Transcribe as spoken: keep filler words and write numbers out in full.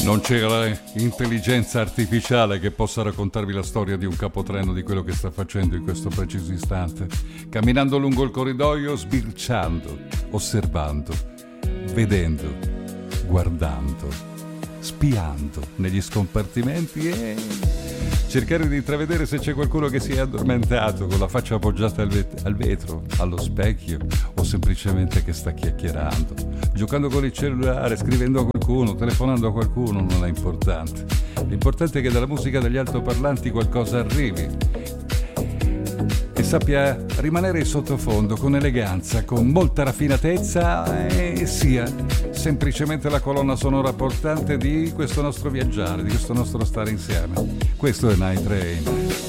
Non c'era intelligenza artificiale che possa raccontarvi la storia di un capotreno, di quello che sta facendo in questo preciso istante, camminando lungo il corridoio, sbirciando, osservando, vedendo, guardando, spiando negli scompartimenti e cercare di intravedere se c'è qualcuno che si è addormentato con la faccia appoggiata al, vet- al vetro, allo specchio, o semplicemente che sta chiacchierando, giocando con il cellulare, scrivendo a qualcuno, telefonando a qualcuno. Non è importante. L'importante è che dalla musica degli altoparlanti qualcosa arrivi e sappia rimanere in sottofondo con eleganza, con molta raffinatezza, e sia semplicemente la colonna sonora portante di questo nostro viaggiare, di questo nostro stare insieme. Questo è Night Train.